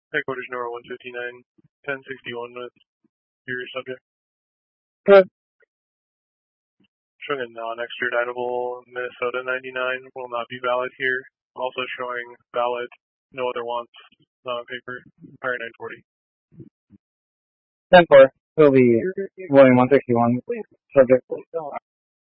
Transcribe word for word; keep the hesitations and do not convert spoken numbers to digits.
Headquarters number one fifty-nine, ten sixty-one with your subject. Good. Showing a non-extraditable Minnesota ninety-nine will not be valid here. Also showing valid, no other wants, uh, paper, Empire nine forty. ten four. Will be William one sixty-one. Subject.